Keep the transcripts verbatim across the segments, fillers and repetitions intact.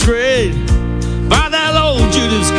Straight by that old Judas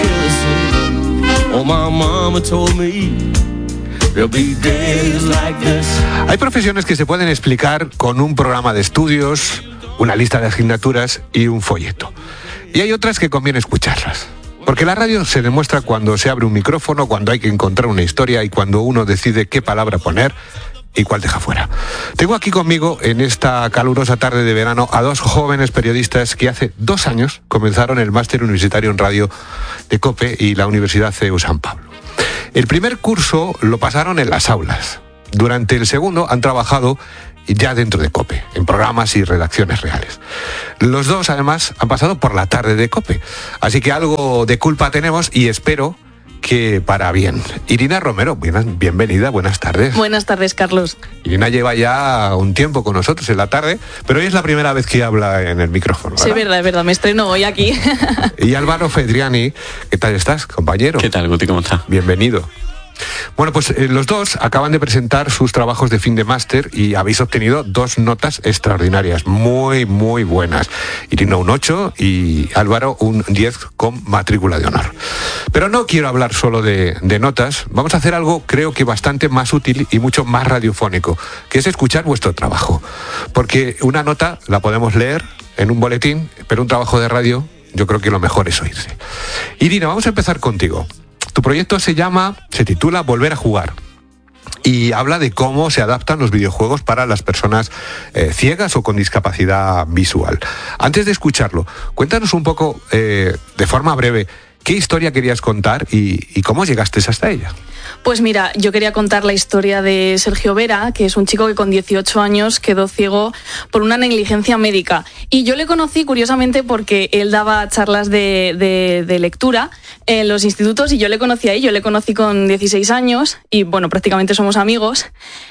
kiss. Oh, my mama told me there'll be days like this. Hay profesiones que se pueden explicar con un programa de estudios, una lista de asignaturas y un folleto. Y hay otras que conviene escucharlas. Porque la radio se demuestra cuando se abre un micrófono, cuando hay que encontrar una historia y cuando uno decide qué palabra poner y cuál deja fuera. Tengo aquí conmigo en esta calurosa tarde de verano a dos jóvenes periodistas que hace dos años comenzaron el máster universitario en radio de COPE y la Universidad C E U San Pablo. El primer curso lo pasaron en las aulas. Durante el segundo han trabajado ya dentro de COPE, en programas y redacciones reales. Los dos, además, han pasado por la tarde de COPE, así que algo de culpa tenemos y espero que para bien. Irina Romero, bien, bienvenida, buenas tardes. Buenas tardes, Carlos. Irina lleva ya un tiempo con nosotros en la tarde, pero hoy es la primera vez que habla en el micrófono, ¿verdad? Sí, es verdad, es verdad, me estreno hoy aquí. Y Álvaro Fedriani, ¿qué tal estás, compañero? ¿Qué tal, Guti, cómo estás? Bienvenido. Bueno, pues eh, los dos acaban de presentar sus trabajos de fin de máster y habéis obtenido dos notas extraordinarias, muy, muy buenas. Irina un ocho y Álvaro un diez con matrícula de honor. Pero no quiero hablar solo de, de notas, vamos a hacer algo creo que bastante más útil y mucho más radiofónico, que es escuchar vuestro trabajo. Porque una nota la podemos leer en un boletín, pero un trabajo de radio yo creo que lo mejor es oírse. Irina, vamos a empezar contigo. Tu proyecto se llama, se titula Volver a jugar y habla de cómo se adaptan los videojuegos para las personas eh, ciegas o con discapacidad visual. Antes de escucharlo, cuéntanos un poco, eh, de forma breve, ¿qué historia querías contar y, y cómo llegaste hasta ella? Pues mira, yo quería contar la historia de Sergio Vera, que es un chico que con dieciocho años quedó ciego por una negligencia médica. Y yo le conocí curiosamente porque él daba charlas de, de, de lectura en los institutos y yo le conocí ahí, yo le conocí con dieciséis años y bueno, prácticamente somos amigos.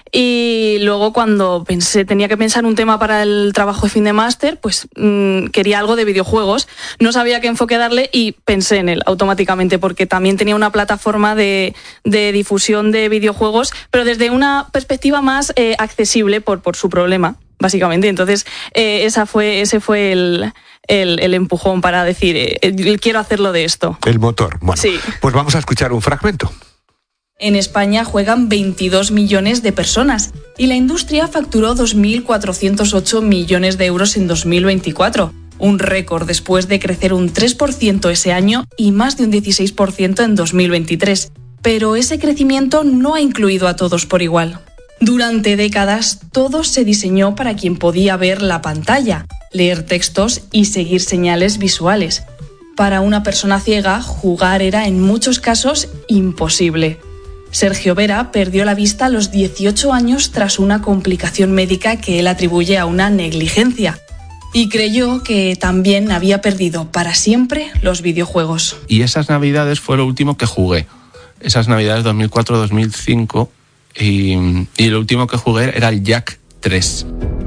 Y luego cuando pensé, tenía que pensar un tema para el trabajo de fin de máster, pues mmm, quería algo de videojuegos. No sabía qué enfoque darle y pensé en él automáticamente porque también tenía una plataforma de, de difusión de videojuegos, pero desde una perspectiva más eh, accesible por, por su problema, básicamente. Entonces, eh, esa fue, ese fue el, el, el empujón para decir, eh, quiero hacerlo de esto. El motor. Bueno, sí. Pues vamos a escuchar un fragmento. En España juegan veintidós millones de personas y la industria facturó dos mil cuatrocientos ocho millones de euros en dos mil veinticuatro. Un récord después de crecer un tres por ciento ese año y más de un dieciséis por ciento en dos mil veintitrés. Pero ese crecimiento no ha incluido a todos por igual. Durante décadas, todo se diseñó para quien podía ver la pantalla, leer textos y seguir señales visuales. Para una persona ciega, jugar era en muchos casos imposible. Sergio Vera perdió la vista a los dieciocho años tras una complicación médica que él atribuye a una negligencia. Y creyó que también había perdido para siempre los videojuegos. Y esas navidades fue lo último que jugué. Esas navidades dos mil cuatro dos mil cinco y, y lo último que jugué era el Jack tres.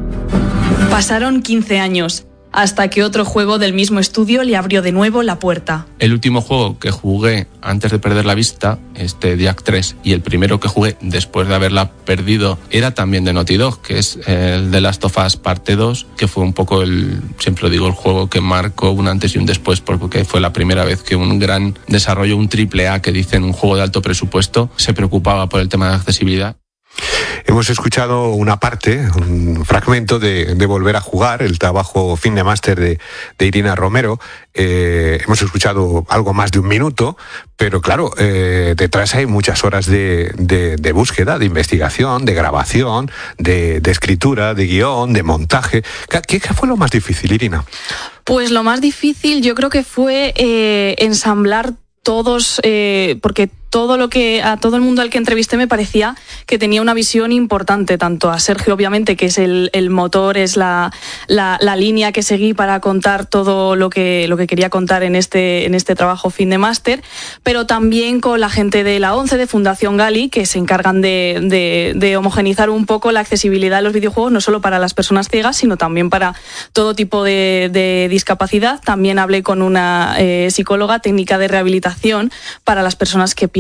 Pasaron quince años, hasta que otro juego del mismo estudio le abrió de nuevo la puerta. El último juego que jugué antes de perder la vista, este Jack tres, y el primero que jugué después de haberla perdido era también de Naughty Dog, que es el de Last of Us parte dos, que fue un poco el, siempre lo digo, el juego que marcó un antes y un después, porque fue la primera vez que un gran desarrollo, un triple A que dicen un juego de alto presupuesto, se preocupaba por el tema de accesibilidad. Hemos escuchado una parte, un fragmento de, de Volver a jugar, el trabajo fin de máster de, de Irina Romero. Eh, hemos escuchado algo más de un minuto, pero claro, eh, detrás hay muchas horas de, de, de búsqueda, de investigación, de grabación, de, de escritura, de guión, de montaje. ¿Qué, qué fue lo más difícil, Irina? Pues lo más difícil yo creo que fue eh, ensamblar todos, eh, porque todo lo que a todo el mundo al que entrevisté me parecía que tenía una visión importante, tanto a Sergio, obviamente, que es el, el motor, es la, la, la línea que seguí para contar todo lo que, lo que quería contar en este, en este trabajo fin de máster, pero también con la gente de la ONCE, de Fundación Gali, que se encargan de, de, de homogeneizar un poco la accesibilidad de los videojuegos, no solo para las personas ciegas, sino también para todo tipo de, de discapacidad. También hablé con una eh, psicóloga técnica de rehabilitación para las personas que pierden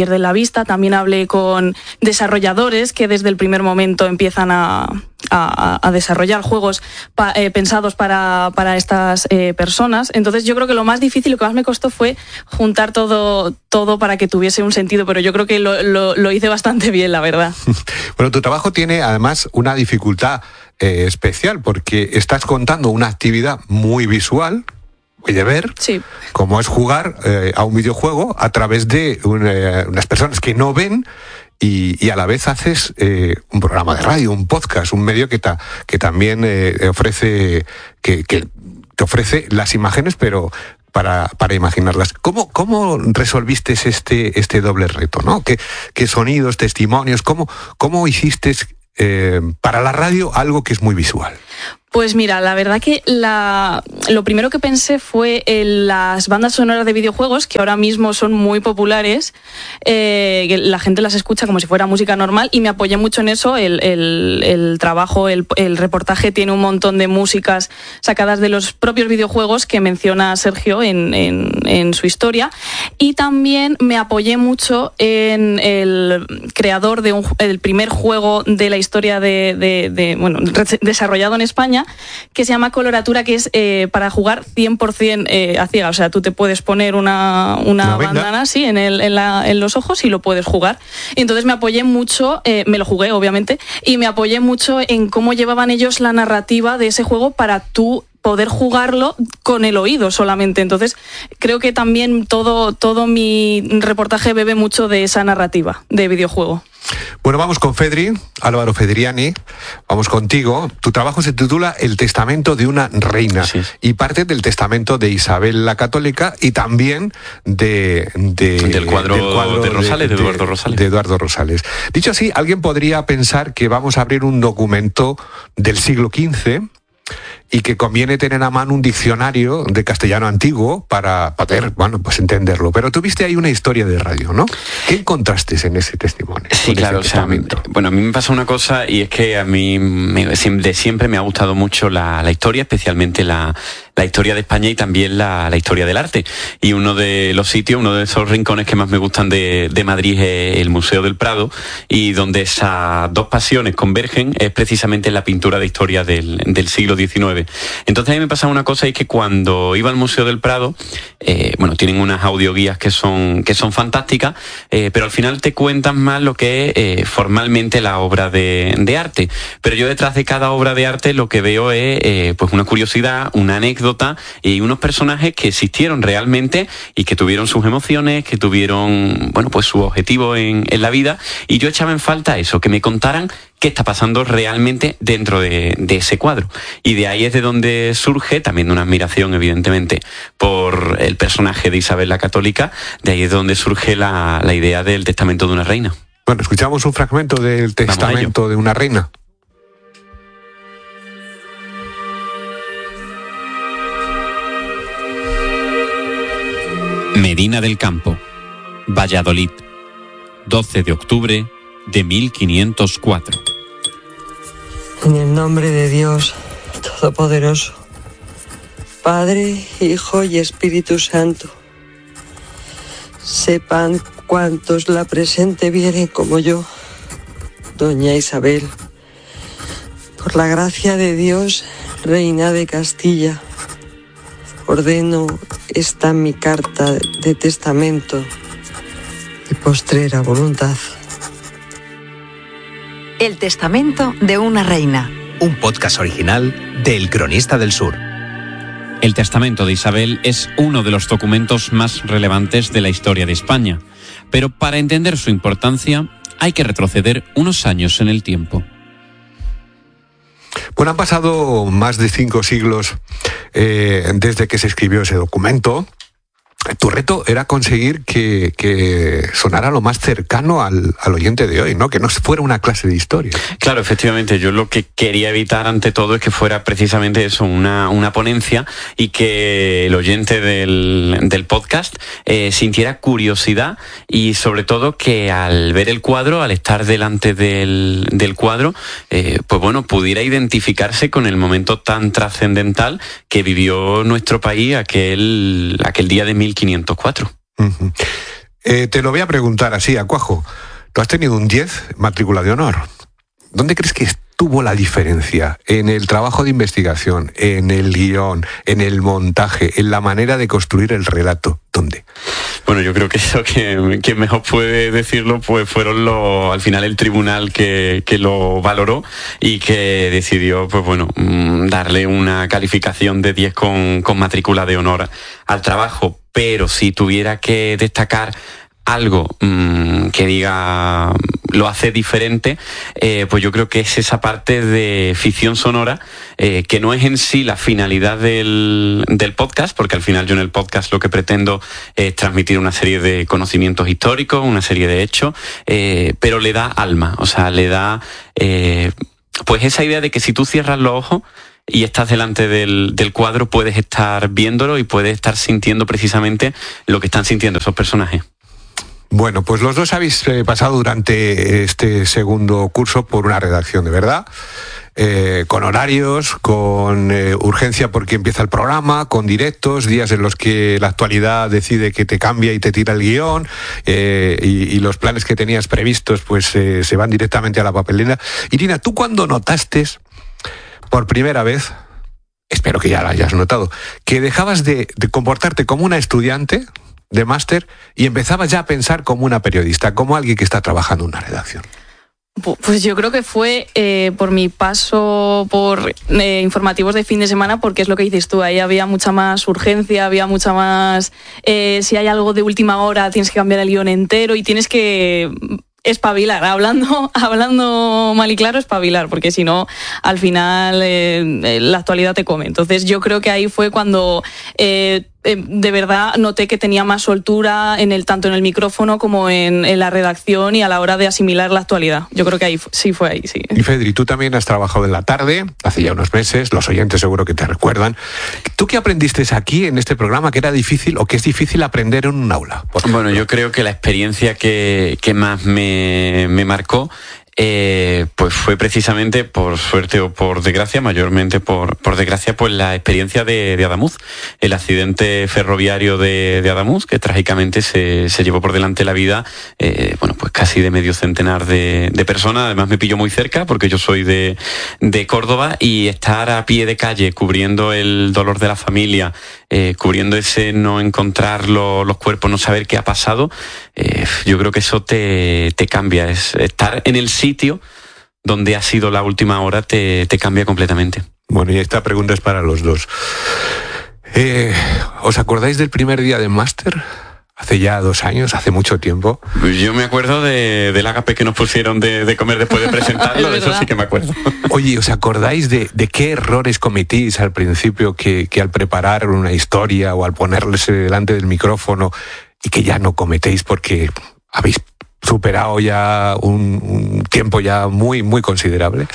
pierden la vista. También hablé con desarrolladores que desde el primer momento empiezan a, a, a desarrollar juegos pa, eh, pensados para, para estas eh, personas. Entonces yo creo que lo más difícil, lo que más me costó fue juntar todo, todo para que tuviese un sentido, pero yo creo que lo, lo, lo hice bastante bien, la verdad. Bueno, tu trabajo tiene además una dificultad eh, especial, porque estás contando una actividad muy visual, de ver, sí, como es jugar eh, a un videojuego a través de un, eh, unas personas que no ven, y, y a la vez haces eh, un programa de radio, un podcast, un medio que, ta, que también eh, ofrece que, que, que ofrece las imágenes, pero para, para imaginarlas. ¿Cómo, cómo resolviste este, este doble reto, ¿no? ¿Qué, qué sonidos, testimonios, cómo, cómo hiciste eh, para la radio algo que es muy visual? Pues mira, la verdad que la, lo primero que pensé fue en las bandas sonoras de videojuegos, que ahora mismo son muy populares, eh, que la gente las escucha como si fuera música normal, y me apoyé mucho en eso. El, el, el trabajo, el, el reportaje tiene un montón de músicas sacadas de los propios videojuegos que menciona Sergio en, en, en su historia, y también me apoyé mucho en el creador de un, el primer juego de la historia de, de, de bueno, desarrollado en España, que se llama Coloratura, que es eh, para jugar cien por ciento eh, a ciegas. O sea, tú te puedes poner una, una, una bandana así en, el, en, la, en los ojos y lo puedes jugar. Y entonces me apoyé mucho, eh, me lo jugué obviamente, y me apoyé mucho en cómo llevaban ellos la narrativa de ese juego para tú poder jugarlo con el oído solamente. Entonces creo que también todo, todo mi reportaje bebe mucho de esa narrativa de videojuego. Bueno, vamos con Fedri, Álvaro Fedriani, vamos contigo. Tu trabajo se titula El testamento de una reina, sí, y parte del testamento de Isabel la Católica y también de, de del, cuadro del cuadro de Rosales, de, de Eduardo Rosales. De Eduardo Rosales. Dicho así, alguien podría pensar que vamos a abrir un documento del siglo quince y que conviene tener a mano un diccionario de castellano antiguo para poder, bueno, pues entenderlo. Pero tuviste ahí una historia de radio, ¿no? ¿Qué encontraste en ese testimonio? Sí, claro, o sea, bueno, a mí me pasa una cosa, y es que a mí me, de siempre me ha gustado mucho la, la historia, especialmente la, la historia de España y también la, la historia del arte. Y uno de los sitios, uno de esos rincones que más me gustan de, de Madrid es el Museo del Prado, y donde esas dos pasiones convergen es precisamente en la pintura de historia del, del siglo diecinueve. Entonces a mí me pasaba una cosa, y es que cuando iba al Museo del Prado, eh, bueno, tienen unas audioguías que son, que son fantásticas, eh, pero al final te cuentan más lo que es eh, formalmente la obra de, de arte. Pero yo detrás de cada obra de arte lo que veo es eh, pues una curiosidad, una anécdota y unos personajes que existieron realmente y que tuvieron sus emociones, que tuvieron, bueno, pues su objetivo en, en la vida, y yo echaba en falta eso, que me contaran qué está pasando realmente dentro de, de ese cuadro. Y de ahí es de donde surge, también de una admiración evidentemente por el personaje de Isabel la Católica, de ahí es donde surge la, la idea del testamento de una reina. Bueno, escuchamos un fragmento del testamento de una reina. Medina del Campo, Valladolid, doce de octubre de mil quinientos cuatro. En el nombre de Dios Todopoderoso, Padre, Hijo y Espíritu Santo, sepan cuantos la presente vieren como yo, doña Isabel, por la gracia de Dios, Reina de Castilla, ordeno esta mi carta de testamento de postrera voluntad. El testamento de una reina. Un podcast original de El Cronista del Sur. El testamento de Isabel es uno de los documentos más relevantes de la historia de España, pero para entender su importancia hay que retroceder unos años en el tiempo. Bueno, han pasado más de cinco siglos eh, desde que se escribió ese documento. Tu reto era conseguir que, que sonara lo más cercano al, al oyente de hoy, ¿no? Que no fuera una clase de historia. Claro, efectivamente. Yo lo que quería evitar ante todo es que fuera precisamente eso, una, una ponencia, y que el oyente del, del podcast eh, sintiera curiosidad, y sobre todo que al ver el cuadro, al estar delante del, del cuadro, eh, pues bueno, pudiera identificarse con el momento tan trascendental que vivió nuestro país aquel, aquel día de mil quinientos cuatro. Uh-huh. Eh, te lo voy a preguntar así, a cuajo. Tú has tenido un diez, matrícula de honor. ¿Dónde crees que estuvo la diferencia? ¿En el trabajo de investigación, en el guión, en el montaje, en la manera de construir el relato? ¿Dónde? Bueno, yo creo que eso que, que mejor puede decirlo, pues fueron los, al final el tribunal que, que lo valoró y que decidió, pues bueno, darle una calificación de diez con, con matrícula de honor al trabajo. Pero si tuviera que destacar algo mmm, que diga lo hace diferente, eh, pues yo creo que es esa parte de ficción sonora, eh, que no es en sí la finalidad del, del podcast, porque al final yo en el podcast lo que pretendo es transmitir una serie de conocimientos históricos, una serie de hechos, eh, pero le da alma, o sea, le da eh, pues esa idea de que si tú cierras los ojos y estás delante del, del cuadro, puedes estar viéndolo y puedes estar sintiendo precisamente lo que están sintiendo esos personajes. Bueno, pues los dos habéis eh, pasado durante este segundo curso por una redacción de verdad, eh, con horarios, con eh, urgencia porque empieza el programa, con directos, días en los que la actualidad decide que te cambia y te tira el guión, eh, y, y los planes que tenías previstos pues eh, se van directamente a la papelera. Irina, ¿tú cuándo notaste por primera vez, espero que ya lo hayas notado, que dejabas de, de comportarte como una estudiante de máster y empezabas ya a pensar como una periodista, como alguien que está trabajando en una redacción? Pues yo creo que fue eh, por mi paso por eh, informativos de fin de semana, porque es lo que dices tú, ahí había mucha más urgencia, había mucha más... Eh, si hay algo de última hora tienes que cambiar el guión entero y tienes que espabilar, hablando, hablando mal y claro, espabilar, porque si no, al final eh, la actualidad te come. Entonces yo creo que ahí fue cuando... Eh, de verdad noté que tenía más soltura en el, tanto en el micrófono como en, en la redacción y a la hora de asimilar la actualidad. Yo creo que ahí sí fue ahí, sí. Y Fedri, tú también has trabajado en la tarde, hace ya unos meses, los oyentes seguro que te recuerdan. ¿Tú qué aprendiste aquí en este programa que era difícil o que es difícil aprender en un aula? Bueno, yo creo que la experiencia que, que más me, me marcó Eh, pues fue precisamente, por suerte o por desgracia, mayormente por, por desgracia, pues la experiencia de, de Adamuz, el accidente ferroviario de, de Adamuz, que trágicamente se, se llevó por delante la vida, eh, bueno, pues casi de medio centenar de, de personas. Además me pilló muy cerca porque yo soy de, de Córdoba, y estar a pie de calle cubriendo el dolor de la familia, eh, cubriendo ese no encontrar lo, los cuerpos, no saber qué ha pasado, eh, yo creo que eso te, te cambia. Es estar en el sitio donde ha sido la última hora, te, te cambia completamente. Bueno, y esta pregunta es para los dos. Eh, ¿Os acordáis del primer día de máster? Hace ya dos años, hace mucho tiempo. Yo me acuerdo de, del ágape que nos pusieron de, de comer después de presentarlo, de eso sí que me acuerdo. Oye, ¿os acordáis de, de qué errores cometís al principio que, que al preparar una historia o al ponerles delante del micrófono y que ya no cometéis porque habéis superado ya un, un tiempo ya muy, muy considerable?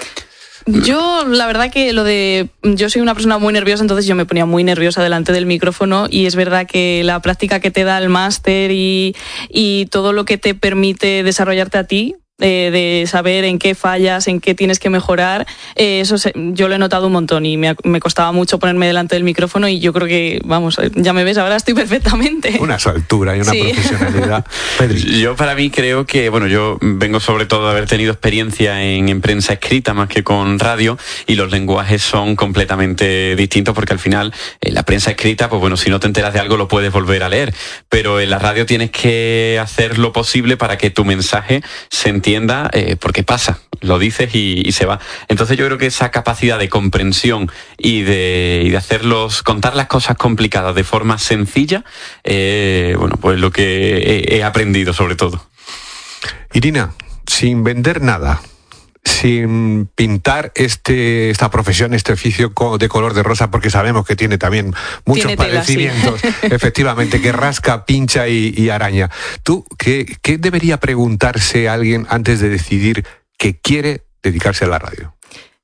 Yo, la verdad que lo de... Yo soy una persona muy nerviosa, entonces yo me ponía muy nerviosa delante del micrófono, y es verdad que la práctica que te da el máster y, y todo lo que te permite desarrollarte a ti, de, de saber en qué fallas, en qué tienes que mejorar, eh, eso se, yo lo he notado un montón, y me, me costaba mucho ponerme delante del micrófono, y yo creo que, vamos, ya me ves, ahora estoy perfectamente. Una soltura y una sí. profesionalidad. Pedri. Yo para mí creo que, bueno, yo vengo sobre todo de haber tenido experiencia en, en prensa escrita más que con radio, y los lenguajes son completamente distintos, porque al final en la prensa escrita, pues bueno, si no te enteras de algo lo puedes volver a leer, pero en la radio tienes que hacer lo posible para que tu mensaje se entienda, eh, porque pasa, lo dices y, y se va. Entonces yo creo que esa capacidad de comprensión y de, y de hacerlos, contar las cosas complicadas de forma sencilla, eh, bueno, pues lo que he, he aprendido sobre todo. Irina, sin vender nada, sin pintar este, esta profesión, este oficio de color de rosa, porque sabemos que tiene también muchos tiene padecimientos, tela, sí. Efectivamente, que rasca, pincha y, y araña. ¿Tú qué, qué debería preguntarse alguien antes de decidir que quiere dedicarse a la radio?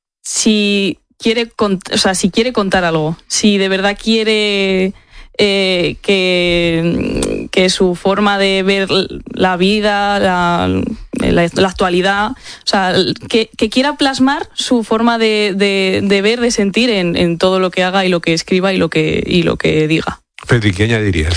Si quiere, o sea, si quiere contar algo, si de verdad quiere... Eh, que, que su forma de ver la vida, la, la, la actualidad, o sea, que, que quiera plasmar su forma de, de, de ver, de sentir en, en todo lo que haga y lo que escriba y lo que, y lo que diga. Fedri, ¿qué añadirías?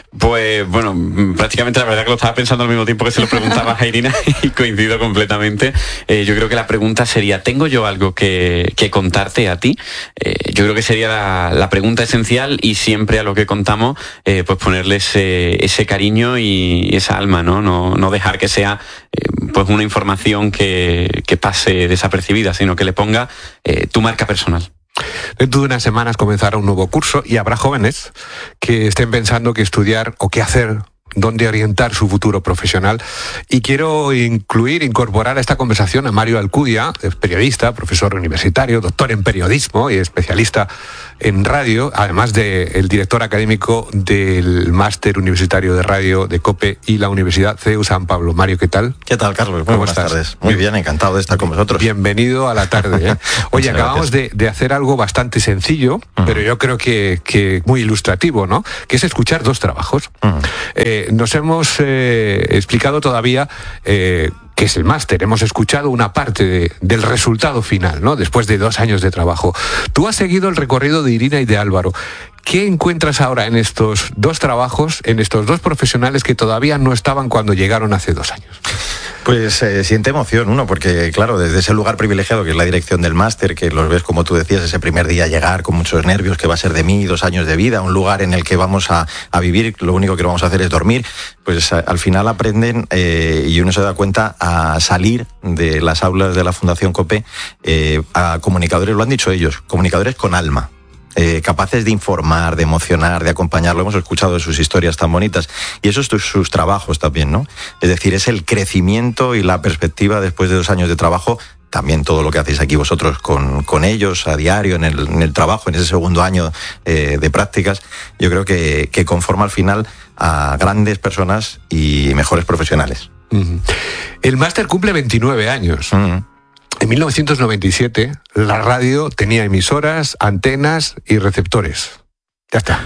Pues bueno, prácticamente la verdad que lo estaba pensando al mismo tiempo que se lo preguntaba a Irina y coincido completamente. Eh, yo creo que la pregunta sería, ¿tengo yo algo que, que contarte a ti? Eh, yo creo que sería la, la pregunta esencial y siempre a lo que contamos, eh, pues ponerle ese, ese cariño y esa alma, ¿no? No, no dejar que sea eh, pues una información que, que pase desapercibida, sino que le ponga eh, tu marca personal. Dentro de unas semanas comenzará un nuevo curso y habrá jóvenes que estén pensando qué estudiar o qué hacer, dónde orientar su futuro profesional. Y quiero incluir, incorporar a esta conversación a Mario Alcudia, periodista, profesor universitario, doctor en periodismo y especialista en radio, además de el director académico del Máster Universitario de Radio de COPE y la Universidad C E U San Pablo. Mario, ¿qué tal? ¿Qué tal, Carlos? Muy ¿Cómo buenas estás? tardes. Muy bien, encantado de estar con vosotros. Bienvenido a la tarde, ¿eh? Oye, acabamos de, de hacer algo bastante sencillo, uh-huh. pero yo creo que, que muy ilustrativo, ¿no? Que es escuchar dos trabajos. Uh-huh. Eh, nos hemos eh, explicado todavía eh, qué es el máster. Hemos escuchado una parte de, del resultado final, ¿no? Después de dos años de trabajo. Tú has seguido el recorrido de Irina y de Álvaro. ¿Qué encuentras ahora en estos dos trabajos, en estos dos profesionales que todavía no estaban cuando llegaron hace dos años? Pues eh, siente emoción uno, porque claro, desde ese lugar privilegiado que es la dirección del máster, que los ves, como tú decías, ese primer día llegar con muchos nervios, que va a ser de mí, dos años de vida, un lugar en el que vamos a, a vivir, lo único que vamos a hacer es dormir, pues a, al final aprenden eh, y uno se da cuenta a salir de las aulas de la Fundación COPE eh, a comunicadores, lo han dicho ellos, comunicadores con alma. Eh, capaces de informar, de emocionar, de acompañar. Lo hemos escuchado de sus historias tan bonitas. Y eso es tus, sus trabajos también, ¿no? Es decir, es el crecimiento y la perspectiva después de dos años de trabajo. También todo lo que hacéis aquí vosotros con, con ellos a diario, en el, en el trabajo, en ese segundo año eh, de prácticas, yo creo que, que conforma al final a grandes personas y mejores profesionales. Uh-huh. El máster cumple veintinueve años. Uh-huh. En mil novecientos noventa y siete, la radio tenía emisoras, antenas y receptores. Ya está.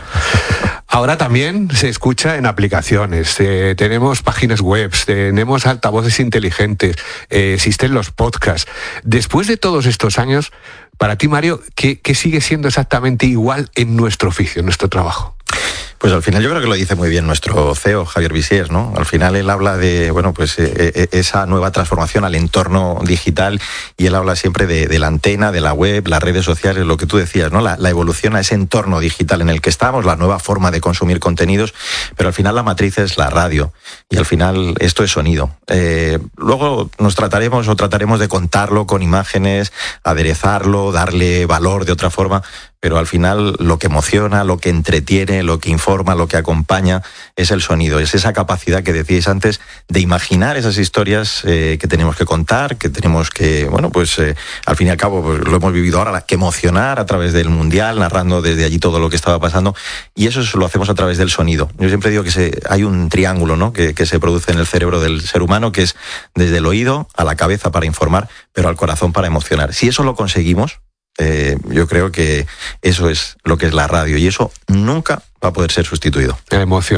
Ahora también se escucha en aplicaciones, eh, tenemos páginas web, tenemos altavoces inteligentes, eh, existen los podcasts. Después de todos estos años, para ti, Mario, ¿qué, qué sigue siendo exactamente igual en nuestro oficio, en nuestro trabajo? Pues al final yo creo que lo dice muy bien nuestro C E O, Javier Visiers, ¿no? Al final él habla de, bueno, pues eh, eh, esa nueva transformación al entorno digital, y él habla siempre de, de la antena, de la web, las redes sociales, lo que tú decías, ¿no? La, la evolución a ese entorno digital en el que estamos, la nueva forma de consumir contenidos, pero al final la matriz es la radio y al final esto es sonido. Eh, luego nos trataremos o trataremos de contarlo con imágenes, aderezarlo, darle valor de otra forma, pero al final lo que emociona, lo que entretiene, lo que informa, lo que acompaña es el sonido, es esa capacidad que decíais antes de imaginar esas historias eh, que tenemos que contar, que tenemos que, bueno, pues eh, al fin y al cabo pues, lo hemos vivido ahora, que emocionar a través del Mundial, narrando desde allí todo lo que estaba pasando, y eso lo hacemos a través del sonido. Yo siempre digo que se, hay un triángulo, ¿no? que, que se produce en el cerebro del ser humano, que es desde el oído a la cabeza para informar, pero al corazón para emocionar. Si eso lo conseguimos, Eh, yo creo que eso es lo que es la radio, y eso nunca va a poder ser sustituido. La emoción.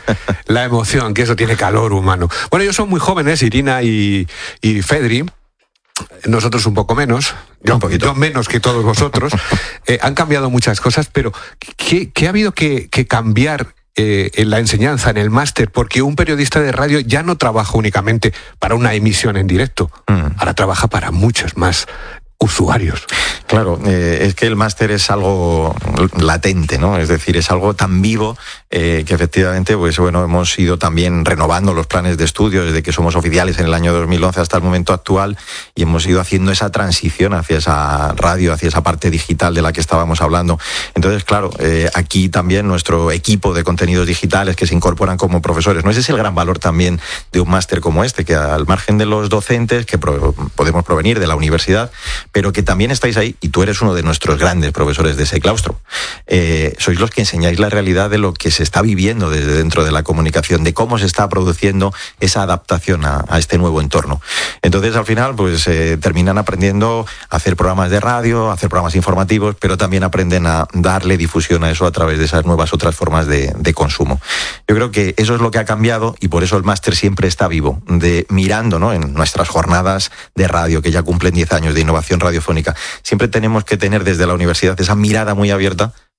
La emoción, que eso tiene calor humano. Bueno, ellos son muy jóvenes, Irina y, y Fedri. Nosotros un poco menos, yo, un poquito. yo menos que todos vosotros. eh, han cambiado muchas cosas, pero ¿qué, qué ha habido que, que cambiar eh, en la enseñanza, en el máster? Porque un periodista de radio ya no trabaja únicamente para una emisión en directo, mm. ahora trabaja para muchos más usuarios. Claro, eh, es que el máster es algo latente, ¿no? Es decir, es algo tan vivo eh, que efectivamente, pues bueno, hemos ido también renovando los planes de estudio desde que somos oficiales en el año dos mil once hasta el momento actual, y hemos ido haciendo esa transición hacia esa radio, hacia esa parte digital de la que estábamos hablando. Entonces, claro, eh, aquí también nuestro equipo de contenidos digitales que se incorporan como profesores, ¿no? Ese es el gran valor también de un máster como este, que al margen de los docentes que pro- podemos provenir de la universidad, pero que también estáis ahí, y tú eres uno de nuestros grandes profesores de ese claustro. Eh, sois los que enseñáis la realidad de lo que se está viviendo desde dentro de la comunicación, de cómo se está produciendo esa adaptación a, a este nuevo entorno. Entonces, al final, pues eh, terminan aprendiendo a hacer programas de radio, a hacer programas informativos, pero también aprenden a darle difusión a eso a través de esas nuevas otras formas de, de consumo. Yo creo que eso es lo que ha cambiado, y por eso el máster siempre está vivo, de mirando, ¿no? En nuestras jornadas de radio, que ya cumplen diez años de innovación radiofónica, siempre tenemos que tener desde la universidad esa mirada muy abierta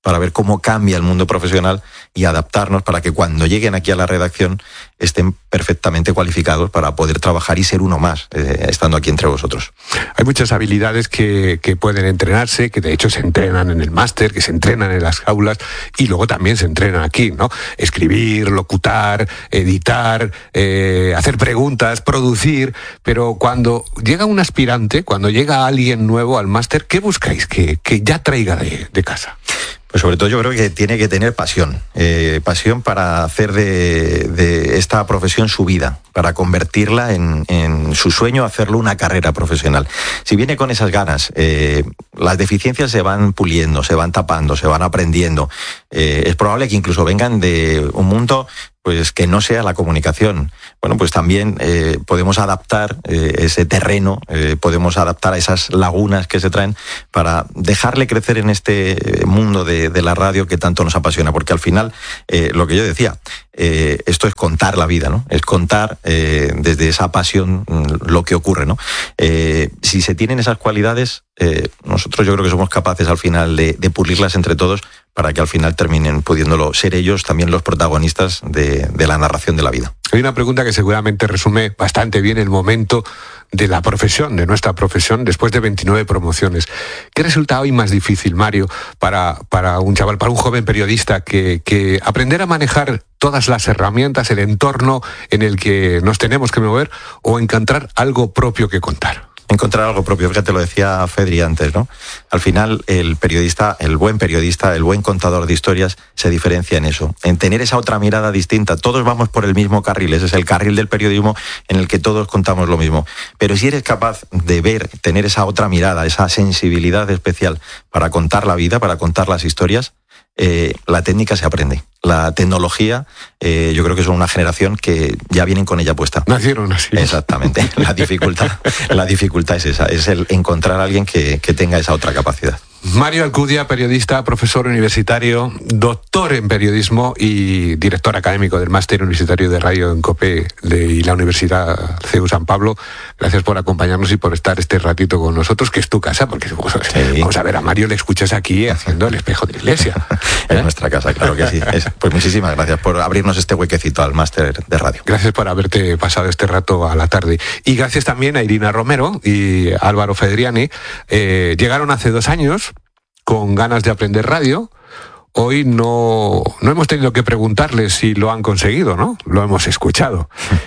para ver cómo cambia el mundo profesional y adaptarnos para que cuando lleguen aquí a la redacción estén perfectamente cualificados para poder trabajar y ser uno más, eh, estando aquí entre vosotros. Hay muchas habilidades que, que pueden entrenarse, que de hecho se entrenan en el máster, que se entrenan en las aulas y luego también se entrenan aquí, ¿no? Escribir, locutar, editar, eh, hacer preguntas, producir, pero cuando llega un aspirante, cuando llega alguien nuevo al máster, ¿qué buscáis que, que ya traiga de, de casa? Pues sobre todo yo creo que tiene que tener pasión, eh, pasión para hacer de, de esta profesión su vida, para convertirla en, en su sueño, hacerlo una carrera profesional. Si viene con esas ganas, eh, las deficiencias se van puliendo, se van tapando, se van aprendiendo. Eh, es probable que incluso vengan de un mundo pues que no sea la comunicación. Bueno, pues también eh, podemos adaptar eh, ese terreno, eh, podemos adaptar a esas lagunas que se traen para dejarle crecer en este mundo de, de la radio que tanto nos apasiona, porque al final, eh, lo que yo decía, eh, esto es contar la vida, ¿no? Es contar eh, desde esa pasión lo que ocurre, ¿no? Eh, si se tienen esas cualidades, eh, nosotros yo creo que somos capaces al final de, de pulirlas entre todos para que al final terminen pudiéndolo ser ellos también los protagonistas de, de la narración de la vida. Hay una pregunta que seguramente resume bastante bien el momento de la profesión, de nuestra profesión, después de veintinueve promociones. ¿Qué resulta hoy más difícil, Mario, para, para un chaval, para un joven periodista, que, que aprender a manejar todas las herramientas, el entorno en el que nos tenemos que mover, o encontrar algo propio que contar? Encontrar algo propio, fíjate, lo decía Fedri antes, ¿no? Al final, el periodista, el buen periodista, el buen contador de historias, se diferencia en eso, en tener esa otra mirada distinta. Todos vamos por el mismo carril, ese es el carril del periodismo en el que todos contamos lo mismo. Pero si eres capaz de ver, tener esa otra mirada, esa sensibilidad especial para contar la vida, para contar las historias, eh, la técnica se aprende. La tecnología, eh, yo creo que son una generación que ya vienen con ella puesta. Nacieron así. Exactamente. La dificultad, la dificultad es esa, es el encontrar a alguien que, que tenga esa otra capacidad. Mario Alcudia, periodista, profesor universitario, doctor en periodismo y director académico del Máster Universitario de Radio en COPE de, y la Universidad C E U San Pablo. Gracias por acompañarnos y por estar este ratito con nosotros, que es tu casa, porque vamos a ver, sí. vamos a, ver a Mario, le escuchas aquí haciendo el espejo de la iglesia. ¿Eh? Es nuestra casa, claro que sí. Es, pues muchísimas gracias por abrirnos este huequecito al Máster de Radio. Gracias por haberte pasado este rato a la tarde. Y gracias también a Irina Romero y Álvaro Fedriani. Eh, llegaron hace dos años con ganas de aprender radio. Hoy no, no hemos tenido que preguntarles si lo han conseguido, ¿no? Lo hemos escuchado.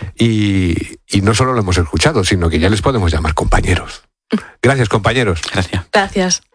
Y, y no solo lo hemos escuchado, sino que ya les podemos llamar compañeros. Gracias, compañeros. Gracias. Gracias.